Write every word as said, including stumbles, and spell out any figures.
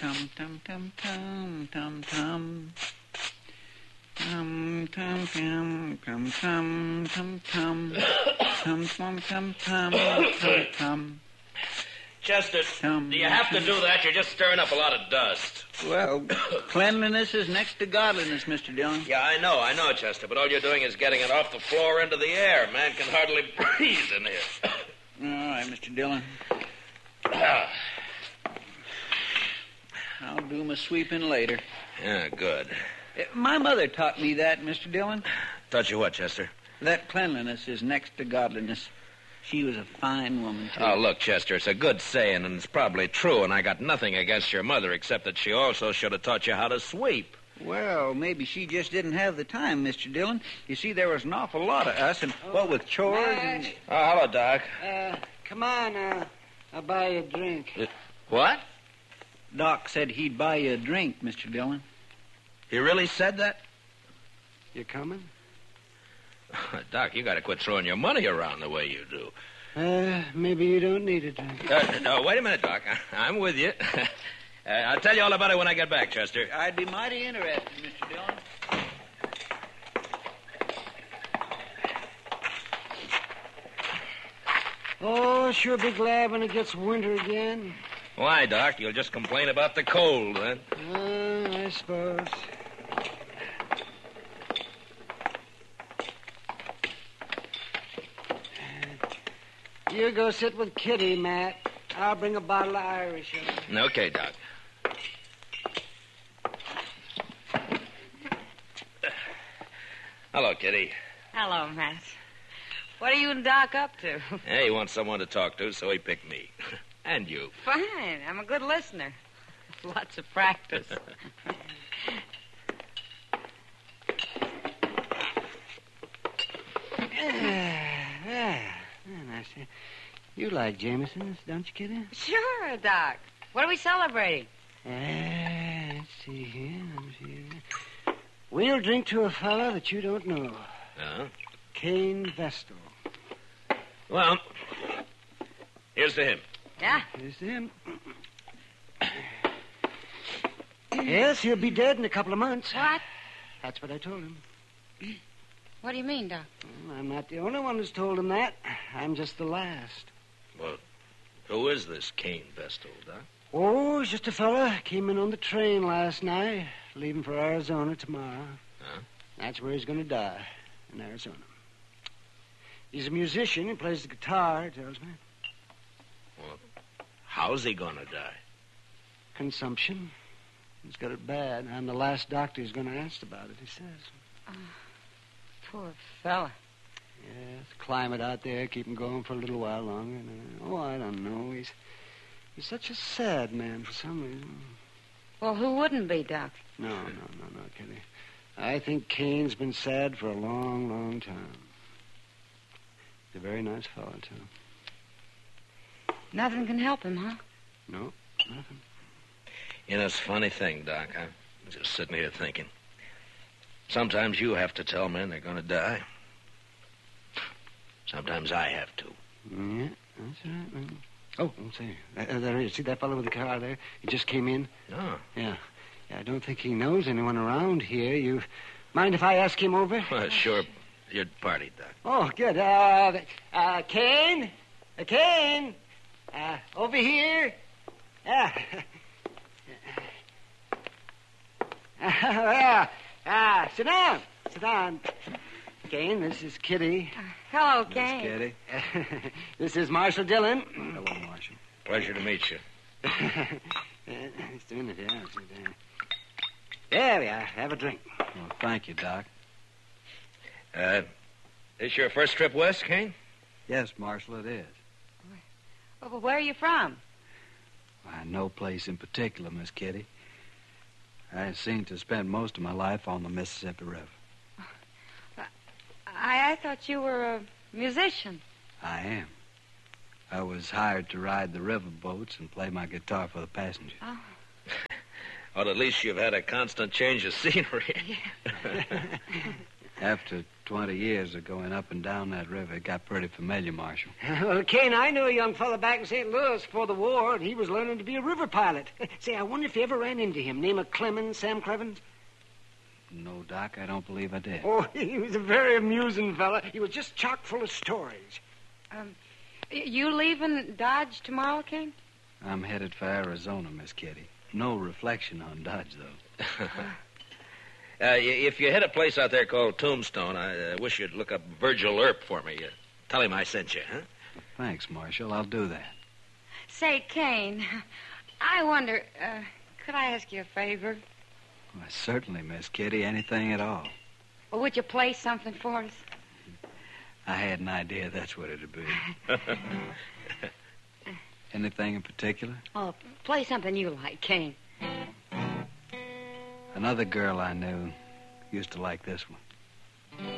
tum, tum, tum, tum, tum, tum. Tum, tum, tum, tum, tum, tum, tum. Tum, tum, tum, tum, tum, tum. Chester, Tum, do you have to tum. do that? You're just stirring up a lot of dust. Well, cleanliness is next to godliness, Mister Dillon. Yeah, I know, I know, Chester, but all you're doing is getting it off the floor into the air. Man can hardly breathe in here. All right, Mister Dillon. I'll do my sweeping later. Yeah, good. Uh, My mother taught me that, Mister Dillon. Taught you what, Chester? That cleanliness is next to godliness. She was a fine woman, too. Oh, look, Chester, it's a good saying, and it's probably true, and I got nothing against your mother, except that she also should have taught you how to sweep. Well, maybe she just didn't have the time, Mister Dillon. You see, there was an awful lot of us, and what with chores and... Madge, Oh, hello, Doc. uh, come on, uh, I'll buy you a drink. Uh, what? Doc said he'd buy you a drink, Mister Dillon. He really said that? You coming? Doc, you got to quit throwing your money around the way you do. Uh, maybe you don't need a drink. Uh, no, wait a minute, Doc. I, I'm with you. uh, I'll tell you all about it when I get back, Chester. I'd be mighty interested, Mister Dillon. Oh, sure be glad when it gets winter again. Why, Doc? You'll just complain about the cold, then. Uh, I suppose. You go sit with Kitty, Matt. I'll bring a bottle of Irish over. Okay, Doc. Hello, Kitty. Hello, Matt. What are you and Doc up to? Hey, he wants someone to talk to, so he picked me. And you. Fine. I'm a good listener. Lots of practice. Yeah, nice. You like Jameson's, don't you, Kitty? Sure, Doc. What are we celebrating? Uh, let's see here. Let's see here. We'll drink to a fella that you don't know. Uh-huh. Cain Vestal. Well, here's to him. Yeah? Here's to him. Yes, he'll be dead in a couple of months. What? That's what I told him. What do you mean, Doc? Well, I'm not the only one who's told him that. I'm just the last. Well, who is this Cain Vestal, Doc? Oh, he's just a fella. Came in on the train last night, leaving for Arizona tomorrow. Huh? That's where he's going to die, in Arizona. He's a musician. He plays the guitar, he tells me. Well, how's he gonna die? Consumption. He's got it bad. I'm the last doctor who's going to ask about it, he says. Oh, poor fella. Yeah, the climate out there, keep him going for a little while longer. And, uh, oh, I don't know. He's he's such a sad man for some reason. Well, who wouldn't be, Doc? No, no, no, no, Kitty. I think Cain's been sad for a long, long time. He's a very nice fellow, too. Nothing can help him, huh? No, nothing. You know, it's a funny thing, Doc. I'm just sitting here thinking. Sometimes you have to tell men they're going to die. Sometimes I have to. Yeah, that's right, man. Oh, let's see. Uh, there he is. See that fellow with the car there? He just came in. Oh. Yeah. Yeah, I don't think he knows anyone around here. You mind if I ask him over? Well, sure. Your party, Doc. Oh, good. Uh, uh, Cain? Uh, Cain? Uh, over here? Yeah. Yeah. Ah, sit down. Sit down. Cain, this is Kitty. Uh, hello, Miss Cain. Kitty. This is Marshal Dillon. Hello, Marshal. Pleasure to meet you. He's doing it, yeah. There we are. Have a drink. Well, thank you, Doc. Uh, this your first trip west, Cain? Yes, Marshal, it is. Well, where are you from? Why, no place in particular, Miss Kitty. I seem to spend most of my life on the Mississippi River. I, I thought you were a musician. I am. I was hired to ride the river boats and play my guitar for the passengers. Oh. Well, at least you've had a constant change of scenery. After twenty years of going up and down that river, it got pretty familiar, Marshal. Well, Kane, I knew a young fella back in Saint Louis before the war, and he was learning to be a river pilot. Say, I wonder if you ever ran into him. Name of Clemens, Sam Clevens? No, Doc, I don't believe I did. Oh, he was a very amusing fella. He was just chock full of stories. Um, you leaving Dodge tomorrow, King? I'm headed for Arizona, Miss Kitty. No reflection on Dodge, though. uh, if you hit a place out there called Tombstone, I uh, wish you'd look up Virgil Earp for me. Uh, tell him I sent you, huh? Thanks, Marshal. I'll do that. Say, Kane, I wonder, uh, could I ask you a favor? Why, certainly, Miss Kitty. Anything at all. Well, would you play something for us? I had an idea that's what it'd be. Anything in particular? Oh, play something you like, Kane. Another girl I knew used to like this one.